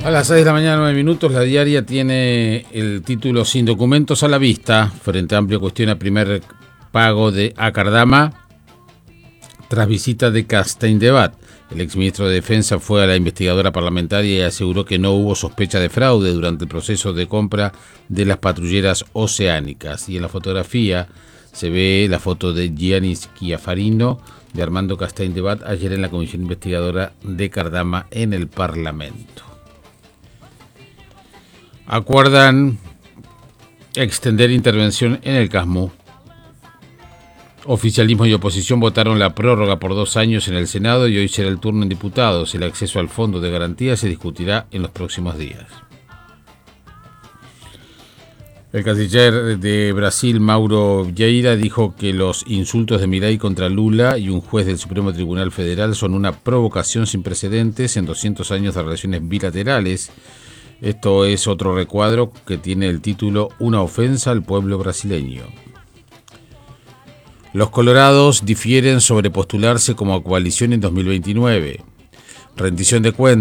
A las 6 de la mañana, 9 minutos, La Diaria tiene el título Sin documentos a la vista. Frente Amplio cuestiona primer pago de Akardama tras visita de Castaindebat. El exministro de Defensa fue a la investigadora parlamentaria y aseguró que no hubo sospecha de fraude durante el proceso de compra de las patrulleras oceánicas. Y en la fotografía se ve la foto de Gianni Schiafarino, de Armando Castaindebat, ayer en la comisión investigadora de Cardama en el Parlamento. Acuerdan extender intervención en el CASMU. Oficialismo y oposición votaron la prórroga por 2 años en el Senado y hoy será el turno en diputados. El acceso al fondo de garantía se discutirá en los próximos días. El canciller de Brasil, Mauro Vieira, dijo que los insultos de Milei contra Lula y un juez del Supremo Tribunal Federal son una provocación sin precedentes en 200 años de relaciones bilaterales. Esto es otro recuadro que tiene el título Una ofensa al pueblo brasileño. Los colorados difieren sobre postularse como coalición en 2029. Rendición de cuentas.